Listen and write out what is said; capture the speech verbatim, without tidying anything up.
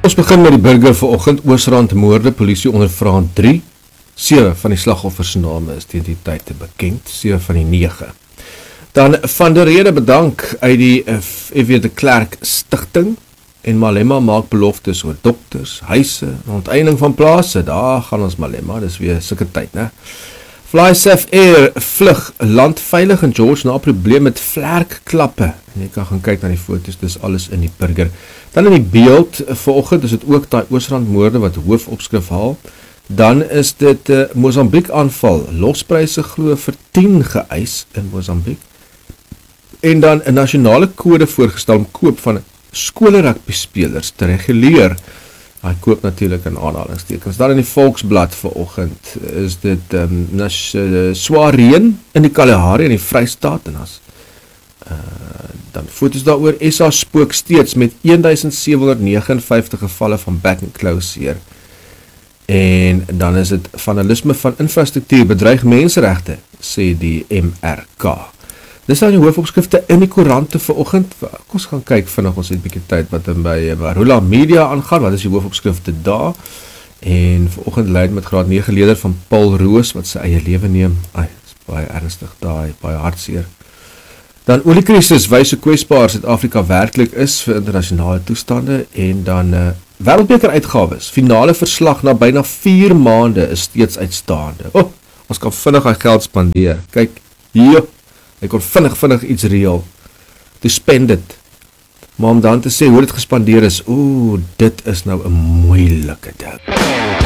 Ons begin met die burger vanoggend, Oosrand moorde, polisie ondervra drie, sewe van die slagoffers se name is die identiteite bekend, sewe van die nege. Dan Van der Rede bedank uit die F W de Klerk Stichting en Malema maak beloftes oor dokters, huise en onteiening van plase. Daar gaan ons Malema, dis weer sulke tyd, né? FlySafe Air vlug landveilig in George na probleem met vlerkklappe. En jy kan gaan kyk na die foto's, dis alles in die burger. Dan in die beeld vanoggend is dit ook daai Oosrand moorde wat hoofopskrif haal. Dan is dit uh, Mosambiek aanval, lospryse glo vir tien geëis in Mosambiek. En dan 'n nasionale kode voorgestel om koop van skole rugby spelers te reguleer. Hy koop natuurlik in aanhalingstekens. Dan in die Volksblad vanoggend is dit um, uh, swaar reën in die Kalahari in die Vrystaat en as uh, dan foto's daaroor. S A spook steeds met sewe honderd vyf en negentig gevalle van back and close seer. En dan is dit vandalisme van infrastruktuur bedreig menseregte, sê die M R K. Dis dan die hoofopskrifte in die koerante vanoggend. Ons gaan kyk vinnig, ons het 'n bietjie tyd wat dan by Marula Media aangaan. Wat is die hoofopskrifte daar? En vanoggend lei met graad nege leerder van Paul Roos wat sy eie lewe neem. Ai, is baie ernstig daai, baie hartseer. Dan oliekrisis wys hoe kwesbaar Suid-Afrika werklik is vir internasionale toestande en dan uh, wêreldbeker uitgawes. Finale verslag na byna vier maande is steeds uitstaande. O, oh, ons kan vinnig hy geld spandeer. Kyk, hier Ek kon vinnig, vinnig iets reël, to spend it, maar om dan te sê hoe dit gespandeer is, oeh, dit is nou 'n moeilike ding.